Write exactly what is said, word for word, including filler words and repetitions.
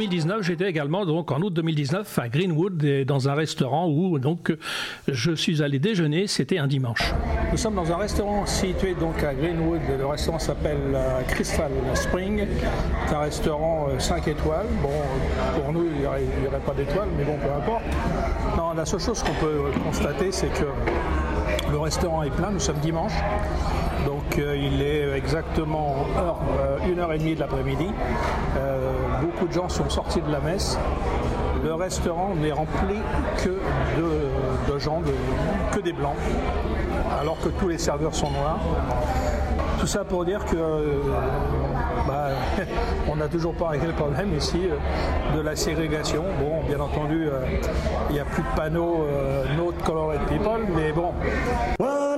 mille dix-neuf, j'étais également donc en août deux mille dix-neuf à Greenwood, dans un restaurant où donc je suis allé déjeuner. C'était un dimanche. Nous sommes dans un restaurant situé donc à Greenwood. Le restaurant s'appelle Crystal Spring. C'est un restaurant cinq étoiles. Bon, pour nous, il n'y aurait, aurait pas d'étoiles, mais bon, peu importe. Non, la seule chose qu'on peut constater, c'est que le restaurant est plein. Nous sommes dimanche. Donc euh, il est exactement heure, euh, une heure et demie de l'après-midi. Euh, beaucoup de gens sont sortis de la messe. Le restaurant n'est rempli que de, de gens, de, que des blancs, alors que tous les serveurs sont noirs. Tout ça pour dire que euh, bah, on n'a toujours pas réglé le problème ici euh, de la ségrégation. Bon, bien entendu, euh, il n'y a plus de panneaux euh, Not Colored People, mais bon.